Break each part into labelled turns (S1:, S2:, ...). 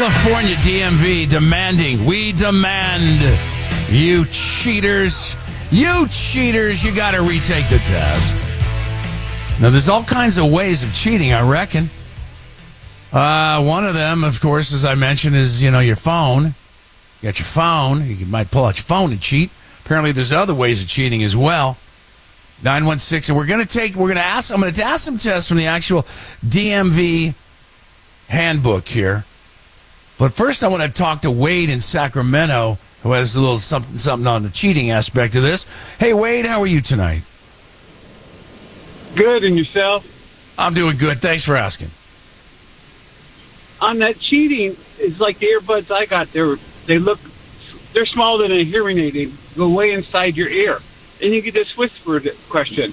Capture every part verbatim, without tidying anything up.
S1: California D M V demanding, we demand, you cheaters, you cheaters, you got to retake the test. Now, there's all kinds of ways of cheating, I reckon. Uh, one of them, of course, as I mentioned, is, you know, your phone. You got your phone. You might pull out your phone and cheat. Apparently, there's other ways of cheating as well. nine one six, and we're going to take, we're going to ask, I'm going to ask some tests from the actual D M V handbook here. But first, I want to talk to Wade in Sacramento, who has a little something, something on the cheating aspect of this. Hey, Wade, how are you tonight?
S2: Good, and yourself?
S1: I'm doing good. Thanks for asking.
S2: On that cheating, it's like the earbuds I got. They're, they look, they're smaller than a hearing aid. They go way inside your ear. And you get this whispered question.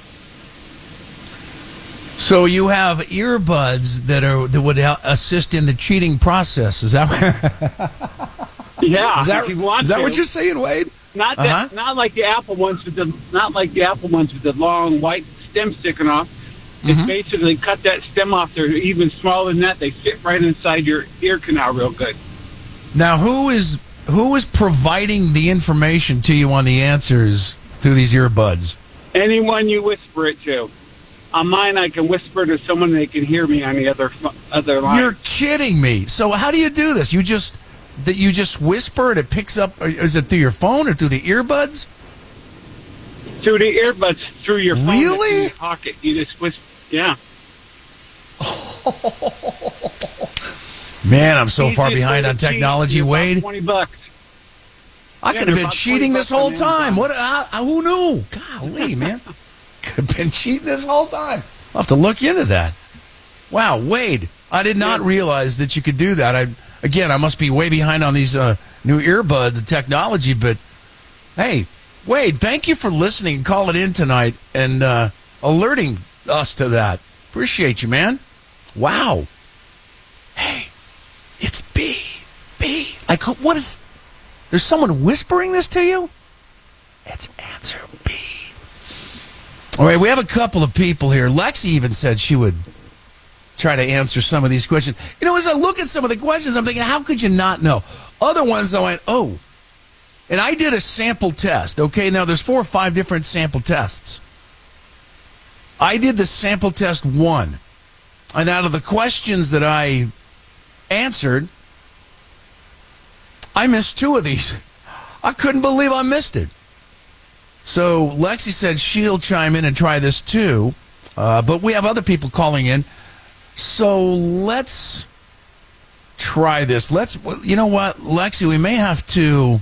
S1: So you have earbuds that are that would assist in the cheating process. Is that
S2: yeah?
S1: Is that,
S2: if you want
S1: is that
S2: to.
S1: what you're saying, Wade?
S2: Not that,
S1: uh-huh.
S2: not like the Apple ones with the not like the Apple ones with the long white stem sticking off. It's
S1: Mm-hmm.
S2: basically cut that stem off. They're even smaller than that. They fit right inside your ear canal real good.
S1: Now, who is who is providing the information to you on the answers through these earbuds?
S2: Anyone you whisper it to. On mine, I can whisper to someone they can hear me on the other other line.
S1: You're kidding me. So how do you do this? You just that you just whisper and it picks up? Or is it through your phone or through the earbuds?
S2: Through the earbuds, through your phone.
S1: Really?
S2: In your pocket. You just whisper. Yeah.
S1: Man, I'm so far
S2: Easiest
S1: behind
S2: way
S1: on
S2: to cheat
S1: technology,
S2: is about
S1: Wade.
S2: Twenty bucks.
S1: I
S2: Yeah,
S1: could have
S2: they're
S1: been
S2: about
S1: cheating
S2: twenty
S1: this
S2: bucks
S1: whole
S2: on
S1: time.
S2: Amazon.
S1: What? Uh, who knew? Golly, man. Could have been cheating this whole time. I'll have to look into that. Wow, Wade, I did not
S2: Yeah.
S1: realize that you could do that. I Again, I must be way behind on these uh, new earbud, the technology, but hey, Wade, thank you for listening and calling in tonight and uh, alerting us to that. Appreciate you, man. Wow. Hey, it's B. B. Like, what is... There's someone whispering this to you? It's answer B. All right, we have a couple of people here. Lexi even said she would try to answer some of these questions. You know, as I look at some of the questions, I'm thinking, how could you not know? Other ones, I went, oh. And I did a sample test, okay? Now, there's four or five different sample tests. I did the sample test one. And out of the questions that I answered, I missed two of these. I couldn't believe I missed it. So Lexi said she'll chime in and try this too. Uh, but we have other people calling in. So let's try this. Let's, you know what, Lexi, we may have to,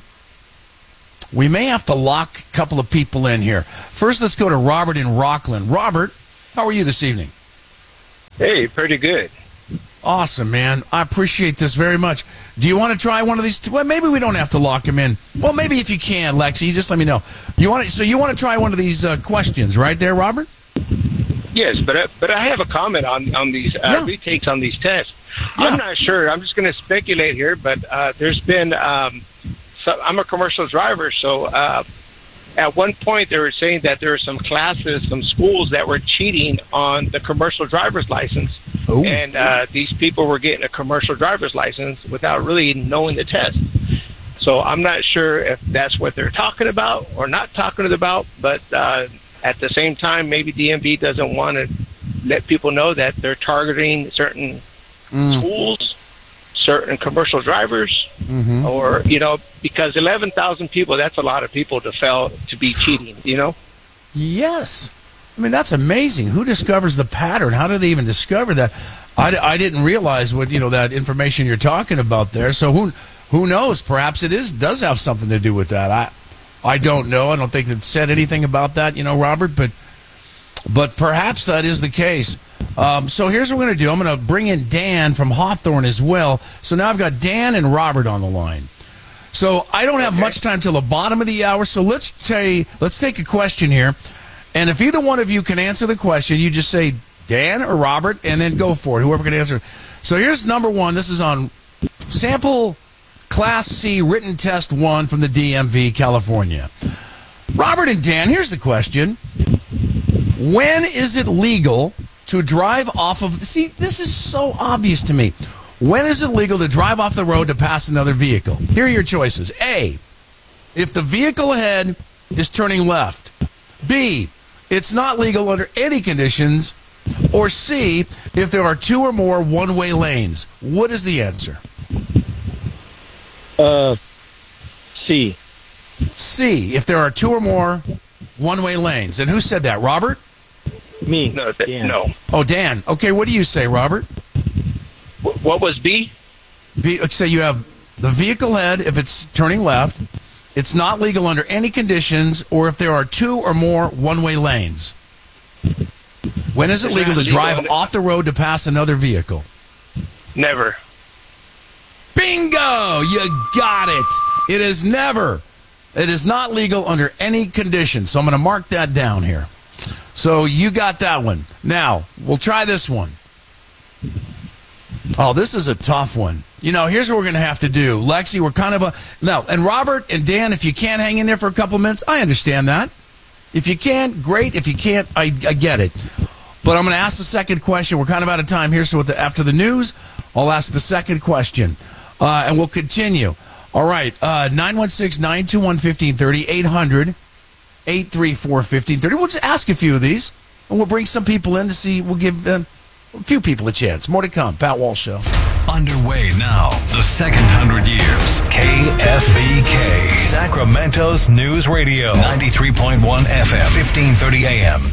S1: we may have to lock a couple of people in here. First, let's go to Robert in Rockland. Robert, how are you this evening?
S3: Hey, pretty good.
S1: Awesome, man. I appreciate this very much. Do you want to try one of these? T- well, maybe we don't have to lock him in. Well, maybe if you can, Lexi, you just let me know. You want to, so you want to try one of these uh, questions, right there, Robert?
S3: Yes, but I, but I have a comment on on these uh,
S1: Yeah.
S3: retakes on these tests.
S1: Yeah.
S3: I'm not sure. I'm just going to speculate here, but uh, there's been. Um, so I'm a commercial driver, so uh, at one point they were saying that there were some classes, some schools that were cheating on the commercial driver's license.
S1: Ooh.
S3: And uh, these people were getting a commercial driver's license without really knowing the test. So I'm not sure if that's what they're talking about or not talking about, but uh, at the same time, maybe D M V doesn't want to let people know that they're targeting certain
S1: Mm.
S3: schools, certain commercial drivers,
S1: Mm-hmm.
S3: or, you know, because eleven thousand people, that's a lot of people to fail to be cheating, you know?
S1: Yes. I mean, that's amazing. Who discovers the pattern? How do they even discover that? I, I didn't realize what, you know, that information you're talking about there. So who who knows? Perhaps it is does have something to do with that. I I don't know. I don't think it said anything about that, you know, Robert, but but perhaps that is the case. Um, so here's what we're going to do. I'm going to bring in Dan from Hawthorne as well. So now I've got Dan and Robert on the line. So I don't have
S3: Okay.
S1: much time till the bottom of the hour. So let's take let's take a question here. And if either one of you can answer the question, you just say Dan or Robert, and then go for it, whoever can answer it. So here's number one. This is on sample Class C written test one from the D M V, California. Robert and Dan, here's the question. When is it legal to drive off of... See, this is so obvious to me. When is it legal to drive off the road to pass another vehicle? Here are your choices. A, if the vehicle ahead is turning left. B, it's not legal under any conditions. Or C, if there are two or more one-way lanes. What is the answer?
S4: Uh, C.
S1: C, if there are two or more one-way lanes. And who said that, Robert?
S4: Me.
S3: No, th-
S4: Dan.
S3: no.
S1: Oh, Dan. Okay, what do you say, Robert?
S3: Wh- What was B?
S1: Be, so you have the vehicle head, if it's turning left, it's not legal under any conditions, or if there are two or more one-way lanes. When is it
S3: It's
S1: legal
S3: not
S1: to
S3: legal
S1: drive
S3: under-
S1: off the road to pass another vehicle?
S3: Never.
S1: Bingo! You got it. It is never. It is not legal under any condition. So I'm going to mark that down here. So you got that one. Now, we'll try this one. Oh, this is a tough one. You know, here's what we're going to have to do. Lexi, we're kind of a... No, and Robert and Dan, if you can't hang in there for a couple minutes, I understand that. If you can, great. If you can't, I, I get it. But I'm going to ask the second question. We're kind of out of time here, so with the, after the news, I'll ask the second question. Uh, and we'll continue. All right, uh, nine one six, nine two one, one five three zero, eight hundred, eight three four, one five three zero. We'll just ask a few of these, and we'll bring some people in to see. We'll give uh, a few people a chance. More to come. Pat Walsh Show.
S5: Underway now, the second hundred years. K F B K, Sacramento's News Radio, ninety-three point one F M, fifteen thirty A M.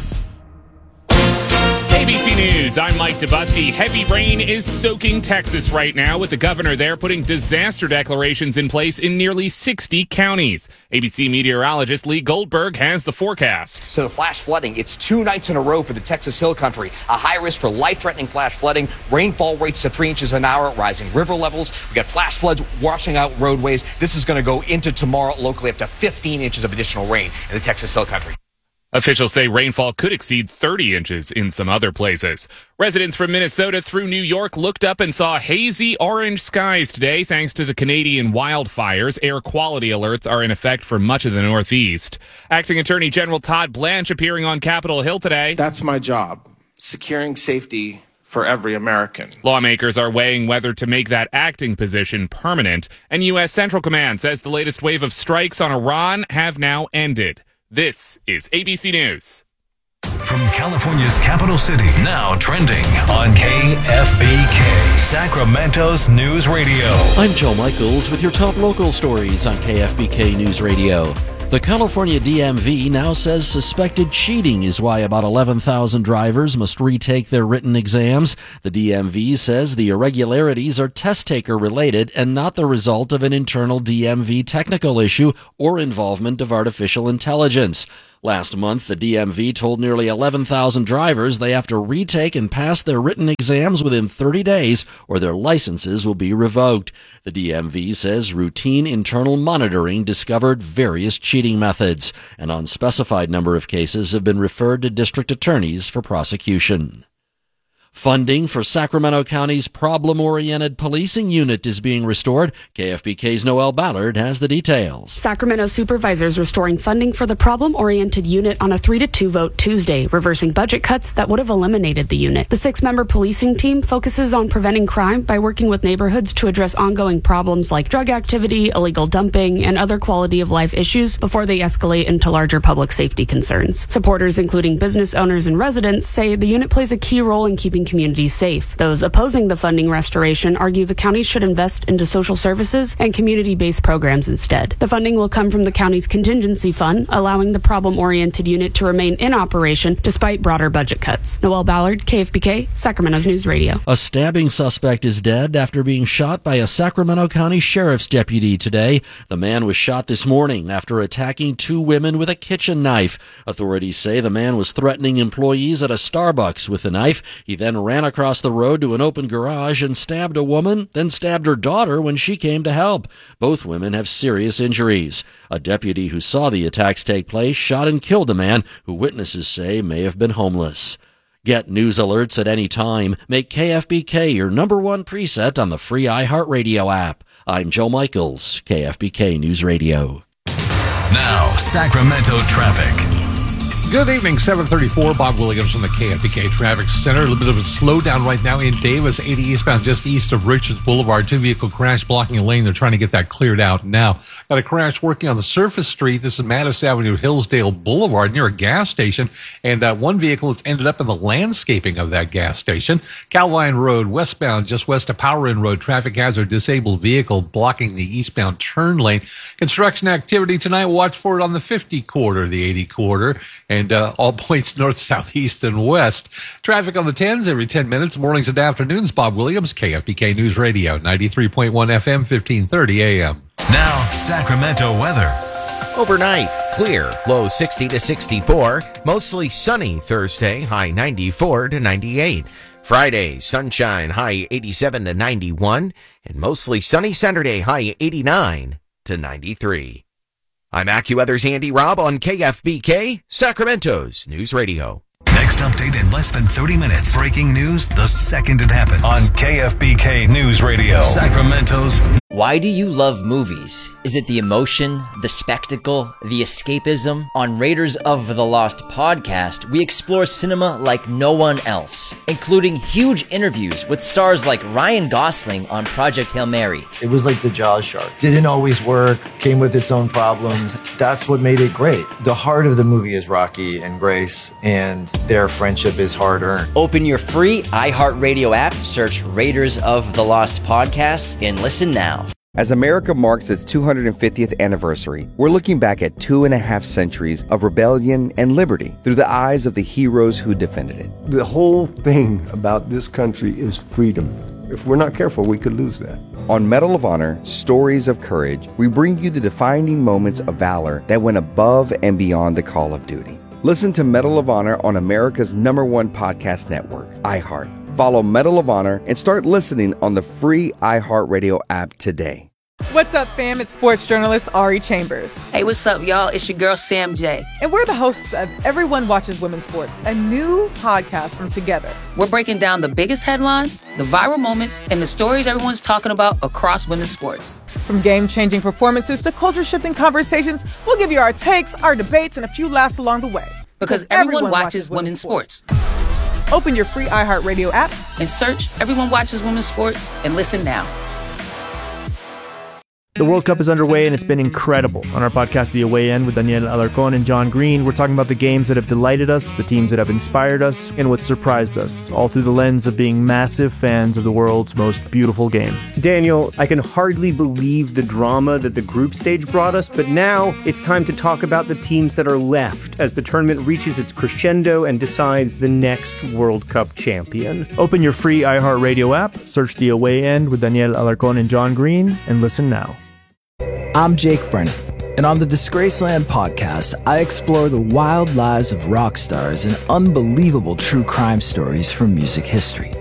S6: A B C News, I'm Mike Dubusky. Heavy rain is soaking Texas right now, with the governor there putting disaster declarations in place in nearly sixty counties. A B C meteorologist Lee Goldberg has the forecast.
S7: So the flash flooding, it's two nights in a row for the Texas Hill Country. A high risk for life-threatening flash flooding. Rainfall rates to three inches an hour, rising river levels. We got flash floods washing out roadways. This is going to go into tomorrow, locally up to fifteen inches of additional rain in the Texas Hill Country.
S6: Officials say rainfall could exceed thirty inches in some other places. Residents from Minnesota through New York looked up and saw hazy orange skies today thanks to the Canadian wildfires. Air quality alerts are in effect for much of the Northeast. Acting Attorney General Todd Blanche appearing on Capitol Hill today.
S8: That's my job, securing safety for every American.
S6: Lawmakers are weighing whether to make that acting position permanent, and U S Central Command says the latest wave of strikes on Iran have now ended. This is A B C News.
S5: From California's capital city, now trending on K F B K, Sacramento's News Radio.
S9: I'm Joe Michaels with your top local stories on K F B K News Radio. The California D M V now says suspected cheating is why about eleven thousand drivers must retake their written exams. The D M V says the irregularities are test taker related and not the result of an internal D M V technical issue or involvement of artificial intelligence. Last month, the D M V told nearly eleven thousand drivers they have to retake and pass their written exams within thirty days or their licenses will be revoked. The D M V says routine internal monitoring discovered various cheating methods. An unspecified number of cases have been referred to district attorneys for prosecution. Funding for Sacramento County's problem-oriented policing unit is being restored. K F B K's Noelle Ballard has the details.
S10: Sacramento supervisors restoring funding for the problem-oriented unit on a three to two vote Tuesday, reversing budget cuts that would have eliminated the unit. The six-member policing team focuses on preventing crime by working with neighborhoods to address ongoing problems like drug activity, illegal dumping, and other quality-of-life issues before they escalate into larger public safety concerns. Supporters, including business owners and residents, say the unit plays a key role in keeping communities safe. Those opposing the funding restoration argue the county should invest into social services and community-based programs instead. The funding will come from the county's contingency fund, allowing the problem-oriented unit to remain in operation despite broader budget cuts. Noelle Ballard, K F B K, Sacramento's News Radio.
S9: A stabbing suspect is dead after being shot by a Sacramento County Sheriff's deputy today. The man was shot this morning after attacking two women with a kitchen knife. Authorities say the man was threatening employees at a Starbucks with the knife. He then ran across the road to an open garage and stabbed a woman, then stabbed her daughter when she came to help. Both women have serious injuries. A deputy who saw the attacks take place shot and killed a man who witnesses say may have been homeless. Get news alerts at any time. Make K F B K your number one preset on the free iHeartRadio app. I'm Joe Michaels, K F B K News Radio.
S5: Now, Sacramento traffic.
S11: Good evening, seven thirty-four. Bob Williams from the K F B K Traffic Center. A little bit of a slowdown right now in Davis, eighty eastbound, just east of Richards Boulevard. Two-vehicle crash blocking a lane. They're trying to get that cleared out now. Got a crash working on the surface street. This is Mattis Avenue, Hillsdale Boulevard, near a gas station. And uh, one vehicle has ended up in the landscaping of that gas station. Calvine Road, westbound, just west of Power Inn Road. Traffic hazard, disabled vehicle blocking the eastbound turn lane. Construction activity tonight. Watch for it on the fifty quarter, the eighty quarter. And And uh, all points north, south, east, and west. Traffic on the tens every ten minutes, mornings and afternoons. Bob Williams, K F B K News Radio, ninety-three point one F M, fifteen thirty A M.
S5: Now, Sacramento weather.
S12: Overnight, clear, low sixty to sixty-four. Mostly sunny Thursday, high ninety-four to ninety-eight. Friday, sunshine, high eighty-seven to ninety-one. And mostly sunny Saturday, high eighty-nine to ninety-three. I'm AccuWeather's Andy Robb on K F B K, Sacramento's News Radio.
S5: Next update in less than thirty minutes. Breaking news the second it happens. On K F B K News Radio, Sacramento's.
S13: Why do you love movies? Is it the emotion, the spectacle, the escapism? On Raiders of the Lost podcast, we explore cinema like no one else, including huge interviews with stars like Ryan Gosling on Project Hail Mary.
S14: It was like the Jaws shark. Didn't always work, came with its own problems. That's what made it great. The heart of the movie is Rocky and Grace, and their friendship is hard-earned.
S13: Open your free iHeartRadio app, search Raiders of the Lost podcast, and listen now.
S15: As America marks its two hundred fiftieth anniversary, we're looking back at two and a half centuries of rebellion and liberty through the eyes of the heroes who defended it.
S16: The whole thing about this country is freedom. If we're not careful, we could lose that.
S15: On Medal of Honor, Stories of Courage, we bring you the defining moments of valor that went above and beyond the call of duty. Listen to Medal of Honor on America's number one podcast network, iHeart. Follow Medal of Honor and start listening on the free iHeartRadio app today.
S17: What's up, fam? It's sports journalist Ari Chambers.
S18: Hey, what's up, y'all? It's your girl, Sam J.
S17: And we're the hosts of Everyone Watches Women's Sports, a new podcast from Together.
S18: We're breaking down the biggest headlines, the viral moments, and the stories everyone's talking about across women's sports.
S17: From game-changing performances to culture-shifting conversations, we'll give you our takes, our debates, and a few laughs along the way.
S18: Because, because everyone, everyone watches, watches women's sports. sports.
S17: Open your free iHeartRadio app
S18: and search Everyone Watches Women's Sports and listen now.
S19: The World Cup is underway, and it's been incredible. On our podcast, The Away End, with Daniel Alarcón and John Green, we're talking about the games that have delighted us, the teams that have inspired us, and what surprised us, all through the lens of being massive fans of the world's most beautiful game.
S20: Daniel, I can hardly believe the drama that the group stage brought us, but now it's time to talk about the teams that are left as the tournament reaches its crescendo and decides the next World Cup champion.
S19: Open your free iHeartRadio app, search The Away End with Daniel Alarcón and John Green, and listen now.
S21: I'm Jake Brennan, and on the Disgraceland podcast, I explore the wild lives of rock stars and unbelievable true crime stories from music history.